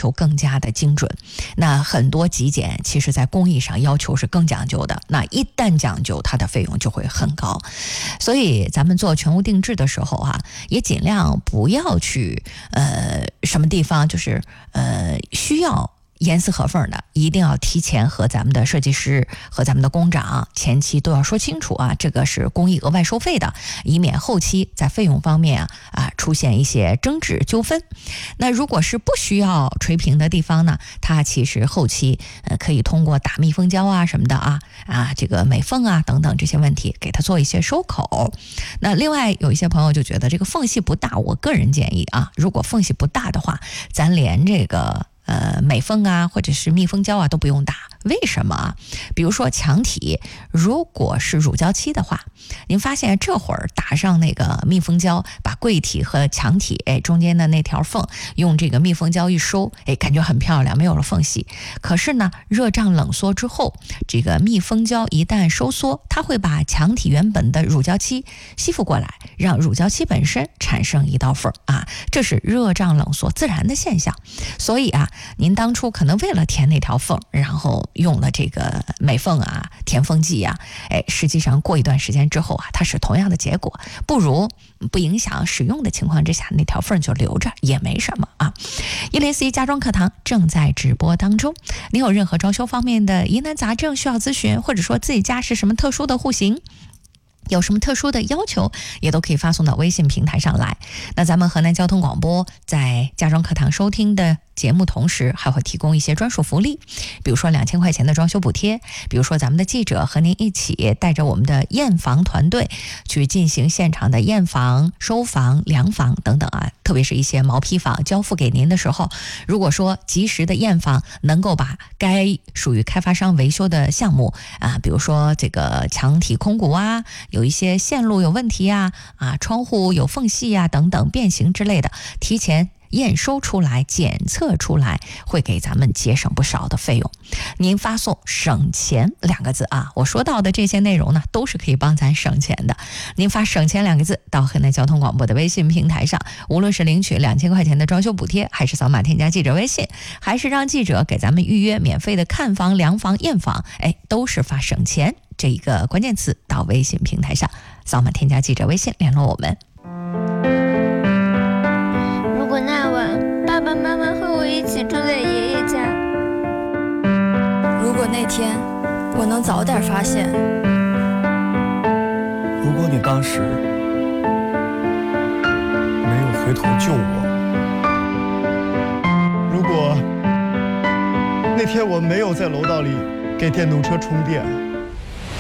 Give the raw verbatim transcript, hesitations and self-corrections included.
求更加的精准。那很多极简其实在工艺上要求是更讲究的，那一旦讲究，它的费用就会很高。所以咱们做全屋定制的时候啊，也尽量不要去呃什么地方就是呃需要严丝合缝的，一定要提前和咱们的设计师和咱们的工长前期都要说清楚啊，这个是工艺额外收费的，以免后期在费用方面啊啊出现一些争执纠纷。那如果是不需要垂平的地方呢，它其实后期呃可以通过打密封胶啊什么的啊啊这个美缝啊等等这些问题给它做一些收口。那另外有一些朋友就觉得这个缝隙不大，我个人建议啊，如果缝隙不大的话，咱连这个呃，美缝啊，或者是密封胶啊都不用打。为什么啊？比如说墙体，如果是乳胶漆的话，您发现这会儿打上那个密封胶，把柜体和墙体哎中间的那条缝用这个密封胶一收，哎感觉很漂亮，没有了缝隙。可是呢，热胀冷缩之后，这个密封胶一旦收缩，它会把墙体原本的乳胶漆吸附过来，让乳胶漆本身产生一道缝啊，这是热胀冷缩自然的现象。所以啊，您当初可能为了填那条缝，然后用了这个美缝啊、填缝剂啊，哎，实际上过一段时间之后啊，它是同样的结果，不如不影响使用的情况之下，那条缝就留着也没什么啊。一零四一家装课堂正在直播当中，您有任何装修方面的疑难杂症需要咨询，或者说自己家是什么特殊的户型，有什么特殊的要求，也都可以发送到微信平台上来。那咱们河南交通广播在家装课堂收听的节目同时还会提供一些专属福利，比如说两千块钱的装修补贴，比如说咱们的记者和您一起带着我们的验房团队去进行现场的验房、收房、量房等等啊，特别是一些毛坯房交付给您的时候，如果说及时的验房能够把该属于开发商维修的项目啊，比如说这个墙体空鼓啊，有一些线路有问题啊，啊窗户有缝隙啊等等变形之类的，提前验收出来、检测出来，会给咱们节省不少的费用。您发送省钱两个字啊，我说到的这些内容呢，都是可以帮咱省钱的。您发省钱两个字到河南交通广播的微信平台上，无论是领取两千块钱的装修补贴，还是扫码添加记者微信，还是让记者给咱们预约免费的看房、量房、验房，哎，都是发省钱这一个关键词到微信平台上，扫码添加记者微信联络我们。 如果那晚爸爸妈妈和我一起住在爷爷家， 如果那天我能早点发现， 如果你当时没有回头救我，如果那天我没有在楼道里给电动车充电，